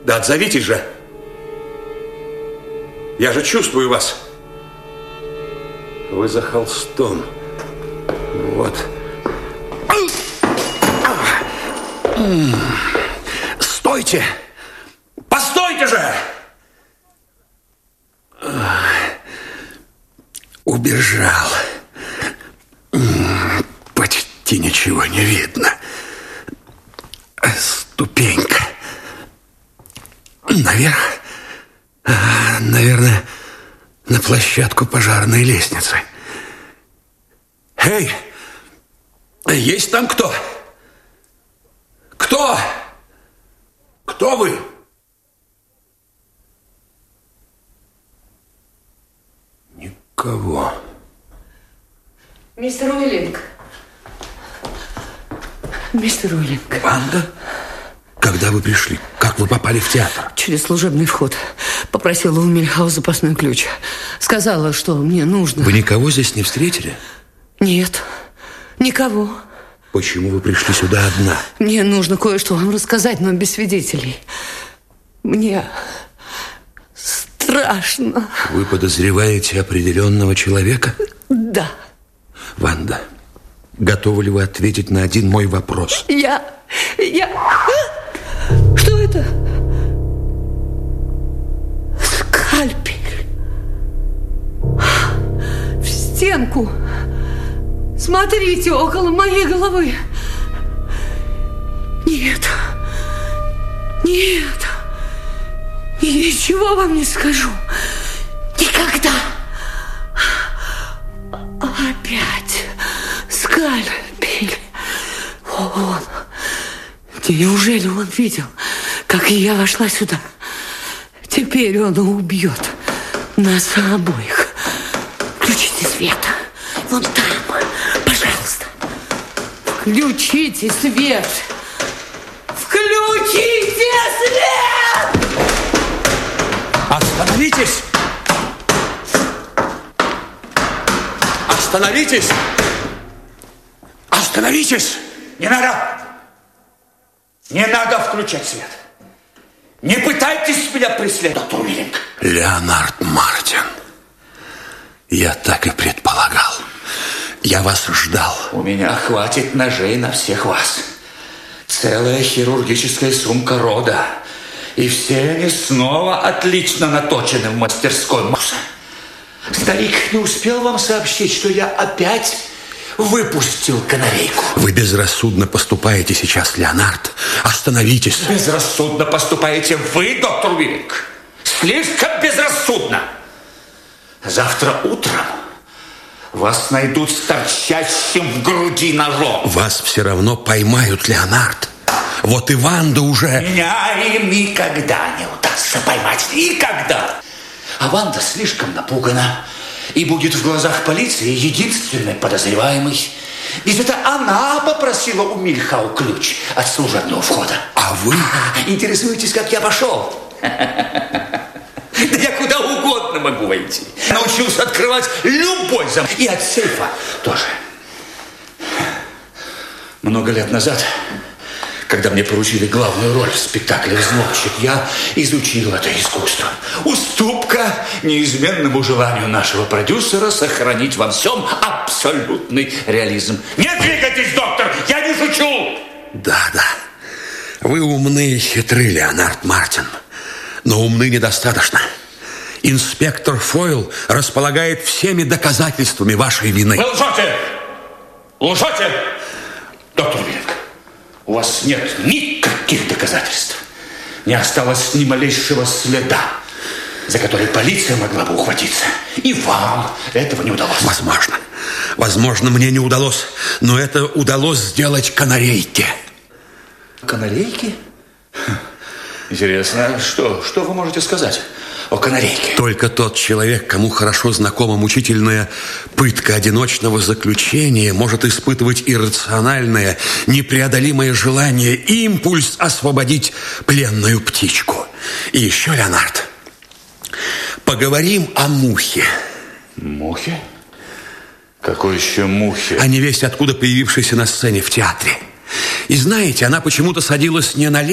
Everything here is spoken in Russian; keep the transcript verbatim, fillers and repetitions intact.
Да отзовитесь же. Я же чувствую вас. Вы за холстом. Вот. Стойте! Постойте же! Убежал. Почти ничего не видно. Ступенька. Наверх. Наверное, на площадку пожарной лестницы. Эй! Есть там кто? Кто? Кто вы? Никого. Мистер Уиллинг. Мистер Уиллинг. Ванда? Когда вы пришли? Как вы попали в театр? Через служебный вход. Попросила у Мильхау запасной ключ. Сказала, что мне нужно. Вы никого здесь не встретили? Нет, никого. Почему вы пришли сюда одна? Мне нужно кое-что вам рассказать, но без свидетелей. Мне страшно. Вы подозреваете определенного человека? Да. Ванда, готовы ли вы ответить на один мой вопрос? Я... Я... Что это? Скальпель. В стенку. Смотрите, около моей головы. Нет. Нет. Ничего вам не скажу. Никогда. Опять скальпель. Он. Неужели он видел, как я вошла сюда? Теперь он убьет нас обоих. Включите свет. Вон там. Пожалуйста. Включите свет. Включите свет! Остановитесь! Остановитесь! Остановитесь! Не надо! Не надо включать свет. Не пытайтесь меня преследовать, доктор Уиллинг. Леонард Мартин. Я так и предполагал. Я вас ждал. У меня хватит ножей на всех вас. Целая хирургическая сумка рода. И все они снова отлично наточены в мастерской Морса. Старик не успел вам сообщить, что я опять выпустил канарейку. Вы безрассудно поступаете сейчас, Леонард. Остановитесь. Безрассудно поступаете вы, доктор Уиллинг. Слишком безрассудно. Завтра утром вас найдут с торчащим в груди ножом. Вас все равно поймают, Леонард. Вот и Ванда уже... Меня им никогда не удастся поймать. Никогда. А Ванда слишком напугана и будет в глазах полиции единственной подозреваемой. Ведь это она попросила у Мильхау ключ от служебного входа. А вы? Интересуетесь, как я пошел? Да я куда угодно могу войти. Научился открывать любой замок. И от сейфа тоже. Много лет назад, когда мне поручили главную роль в спектакле «Взломщик», я изучил это искусство. Уступка неизменному желанию нашего продюсера сохранить во всем абсолютный реализм. Не двигайтесь, доктор, я не шучу! Да, да. Вы умны и хитры, Леонард Мартин. Но умны недостаточно. Инспектор Фойл располагает всеми доказательствами вашей вины. Вы лжете! Лжете! Доктор Уиллинг, у вас нет никаких доказательств. Не осталось ни малейшего следа, за который полиция могла бы ухватиться. И вам этого не удалось. Возможно. Возможно, мне не удалось. Но это удалось сделать канарейке. Канарейке? Интересно, что, что вы можете сказать о канарейке? Только тот человек, кому хорошо знакома мучительная пытка одиночного заключения, может испытывать иррациональное, непреодолимое желание, импульс освободить пленную птичку. И еще, Леонард, поговорим о мухе. Мухе? Какой еще мухе? О невесть, откуда появившейся на сцене в театре. И знаете, она почему-то садилась не на